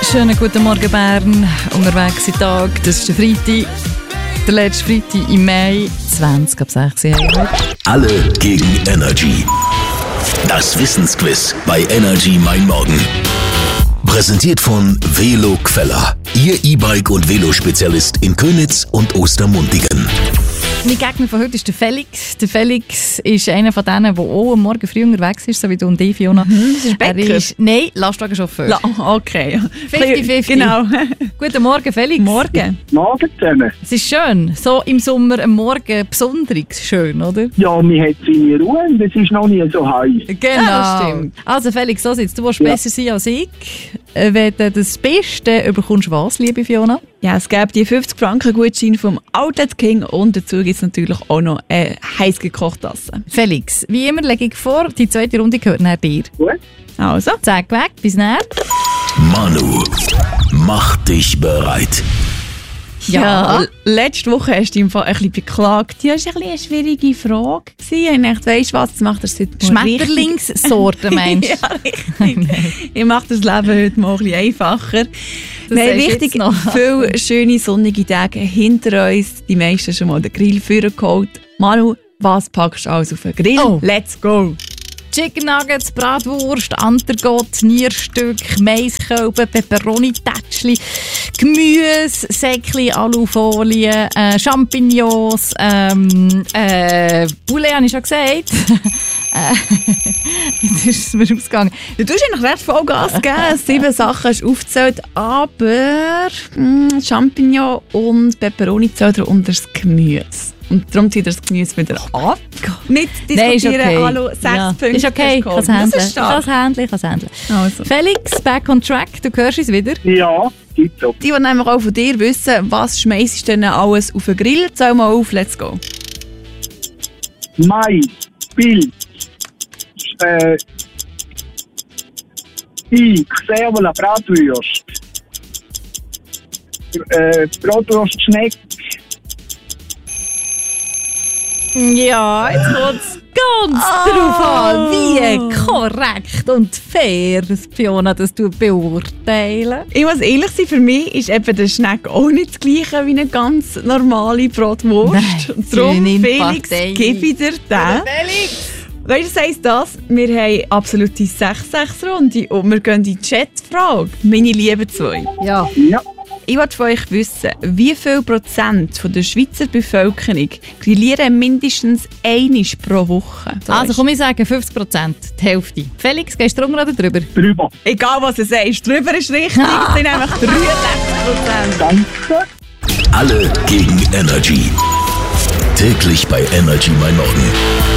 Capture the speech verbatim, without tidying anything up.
Schönen guten Morgen, Bern. Unterwegs in Tag. Das ist der Freitag. Der letzte Freitag im Mai, zwanzig ab sechs Uhr. Alle gegen Energy. Das Wissensquiz bei Energy Mein Morgen. Präsentiert von Velo Queller. Ihr E-Bike- und Velo-Spezialist in Köniz und Ostermundigen. Mein Gegner von heute ist der Felix. Der Felix ist einer von denen, der auch am Morgen früh unterwegs ist, so wie du und ich, Fiona. Mhm, das ist Bäcker? Er ist, nein, Lastwagenchauffeur. La- okay. fünfzig fünfzig. Genau. Guten Morgen, Felix. Morgen. Morgen zusammen. Es ist schön. So im Sommer am Morgen besonders schön, oder? Ja, man hat seine Ruhe und es ist noch nie so heiß. Genau. Ja, das stimmt. Also Felix, so sitzt. Du willst Ja. besser sein als ich. Äh, Wenn du das bist, dann bekommst du was, liebe Fiona? Ja, es gibt die fünfzig Franken Gutschein vom Outlet King und dazu gibt es natürlich auch noch eine heiß gekochte Tasse. Felix, wie immer lege ich vor, die zweite Runde gehört nach dir. Gut? Also, Zeig weg, bis näher. Manu, mach dich bereit. ja. Letzte Woche hast du im Fall ein bisschen beklagt. Ja, das war ein bisschen eine schwierige Frage. Ich dachte, weißt du was, das macht das heute mal richtig. Schmetterlingssorte meinst du? Ja, richtig. Ich mache das Leben heute mal ein bisschen einfacher. Das Wir haben sagst du richtig jetzt noch. viele schöne sonnige Tage hinter uns. Die meisten schon mal den Grill vorgeholt. Manu, was packst du alles auf den Grill? Oh. Let's go! Chicken Nuggets, Bratwurst, Antergott, Nierstück, Maiskölben, Peperoni-Tätschli, Gemüse, Säckli, Alufolie, äh, Champignons, ähm, äh, Poulet habe ich schon gesagt. Äh, Jetzt ist es mir ausgegangen. Du tust eigentlich recht voll Gas geben. Sieben Sachen hast du aufgezählt, aber mh, Champignon und Peperoni zählt er unter das Gemüse. Und darum zieht er das Gemüse wieder ab. Nicht Nein, ist diskutieren, okay. hallo, sechs Ja, Punkte. ist okay, ich kann es Das handeln. ist Ich kann stark. es handeln, ich kann es handeln. Also. Felix, back on track, du hörst es wieder. Ja, gibt's so. Die, die nämlich auch von dir wissen, was schmeissest du denn alles auf den Grill? Zähl mal auf, let's go. Mais, Pilz, äh, Speck, Servola, Bratwurst, äh, Bratwurst, Schneck, Ja, jetzt kommt es ganz drauf an, wie korrekt und fair Fiona das du beurteilen. Ich muss ehrlich sein, für mich ist eben der Schneck auch nicht das gleiche wie eine ganz normale Bratwurst. Nein, Und darum, sie nimmt Felix, Partei. gib ich dir den. Felix! Weißt du, was heisst das? Wir haben absolute sechs sechs Runde und wir gehen in die Chatfrage. Meine lieben zwei. Ja. ja, Ich wollte von euch wissen, wie viel Prozent von der Schweizer Bevölkerung grillieren mindestens einmal pro Woche? So Also ist- komm, ich sage fünfzig Prozent, die Hälfte. Felix, gehst du drunter oder drüber? drüber. Egal was du sagst, drüber ist richtig. Es sind einfach dreiundsechzig Prozent. Danke. Alle gegen Energy. Täglich bei Energy Mein Morgen.